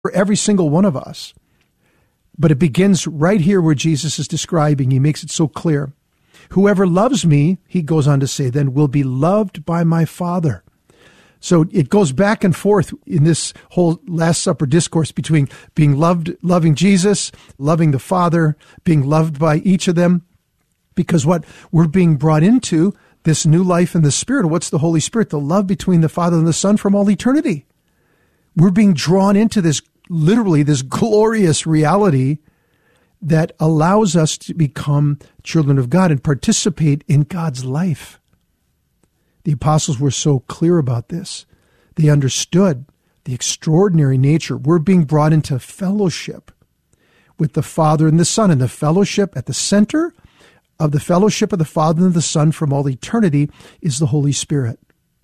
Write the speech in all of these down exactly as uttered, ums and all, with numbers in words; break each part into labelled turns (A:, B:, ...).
A: for every single one of us. But it begins right here where Jesus is describing. He makes it so clear. Whoever loves me, he goes on to say, then will be loved by my Father. So it goes back and forth in this whole Last Supper discourse between being loved, loving Jesus, loving the Father, being loved by each of them. Because what we're being brought into, this new life in the Spirit, what's the Holy Spirit? The love between the Father and the Son from all eternity. We're being drawn into this, literally, this glorious reality that allows us to become children of God and participate in God's life. The apostles were so clear about this. They understood the extraordinary nature. We're being brought into fellowship with the Father and the Son, and the fellowship at the center of the fellowship of the Father and the Son from all eternity is the Holy Spirit,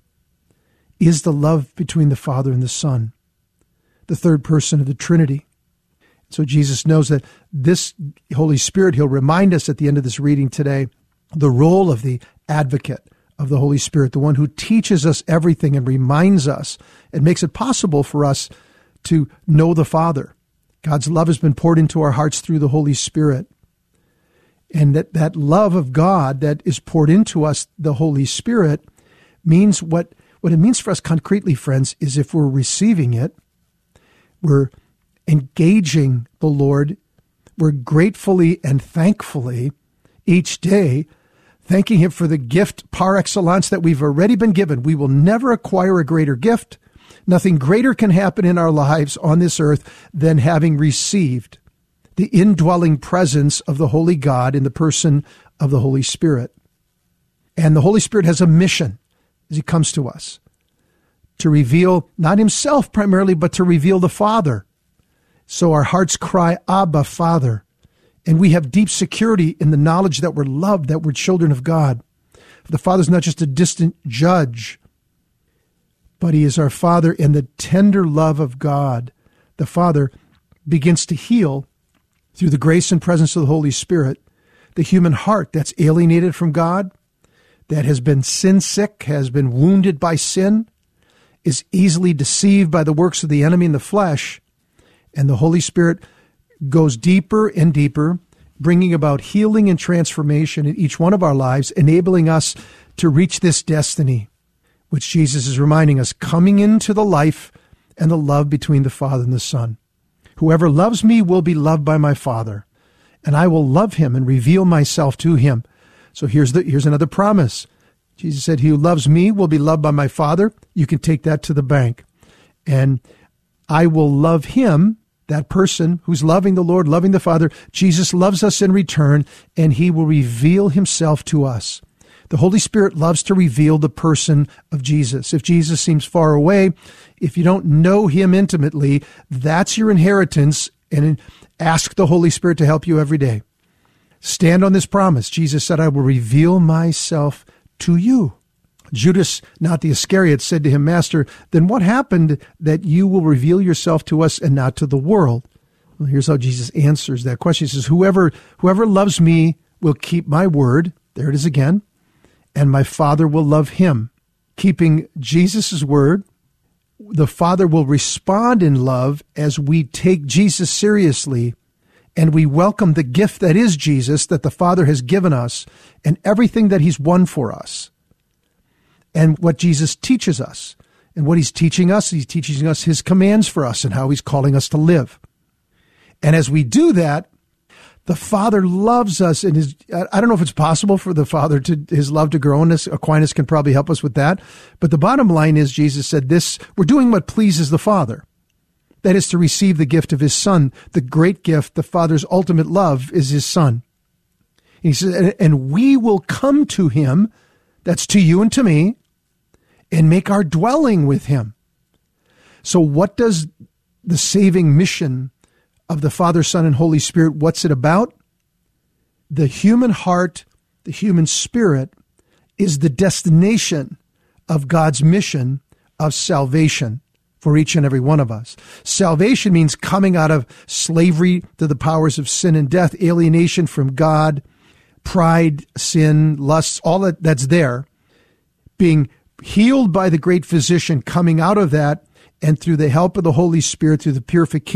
A: is the love between the Father and the Son, the third person of the Trinity. So Jesus knows that this Holy Spirit, he'll remind us at the end of this reading today, the role of the advocate of the Holy Spirit, the one who teaches us everything and reminds us and makes it possible for us to know the Father. God's love has been poured into our hearts through the Holy Spirit. And that, that love of God that is poured into us, the Holy Spirit, means what, what it means for us concretely, friends, is if we're receiving it, we're engaging the Lord, we're gratefully and thankfully each day thanking him for the gift par excellence that we've already been given. We will never acquire a greater gift. Nothing greater can happen in our lives on this earth than having received the indwelling presence of the Holy God in the person of the Holy Spirit. And the Holy Spirit has a mission as he comes to us, to reveal not himself primarily, but to reveal the Father. So our hearts cry, Abba, Father. And we have deep security in the knowledge that we're loved, that we're children of God. The Father's not just a distant judge, but he is our Father, and the tender love of God, the Father, begins to heal through the grace and presence of the Holy Spirit, the human heart that's alienated from God, that has been sin-sick, has been wounded by sin, is easily deceived by the works of the enemy in the flesh, and the Holy Spirit goes deeper and deeper, bringing about healing and transformation in each one of our lives, enabling us to reach this destiny, which Jesus is reminding us, coming into the life and the love between the Father and the Son. Whoever loves me will be loved by my Father, and I will love him and reveal myself to him. So here's the here's another promise. Jesus said, he who loves me will be loved by my Father. You can take that to the bank. And I will love him, that person who's loving the Lord, loving the Father. Jesus loves us in return, and he will reveal himself to us. The Holy Spirit loves to reveal the person of Jesus. If Jesus seems far away, if you don't know him intimately, that's your inheritance, and ask the Holy Spirit to help you every day. Stand on this promise. Jesus said, I will reveal myself to you. Judas, not the Iscariot, said to him, Master, then what happened that you will reveal yourself to us and not to the world? Well, here's how Jesus answers that question. He says, whoever, whoever loves me will keep my word. There it is again. And my Father will love him. Keeping Jesus' word, the Father will respond in love as we take Jesus seriously and we welcome the gift that is Jesus, that the Father has given us, and everything that he's won for us. And what Jesus teaches us. And what he's teaching us, he's teaching us his commands for us and how he's calling us to live. And as we do that, the Father loves us, and his, I don't know if it's possible for the Father to, his love to grow in us. Aquinas can probably help us with that. But the bottom line is, Jesus said this, we're doing what pleases the Father. That is to receive the gift of his Son. The great gift, the Father's ultimate love, is his Son. He says, and we will come to him, that's to you and to me, and make our dwelling with him. So what does the saving mission of the Father, Son, and Holy Spirit, what's it about? The human heart, the human spirit, is the destination of God's mission of salvation for each and every one of us. Salvation means coming out of slavery to the powers of sin and death, alienation from God, pride, sin, lusts, all that that's there, being healed by the great physician, coming out of that and through the help of the Holy Spirit, through the purification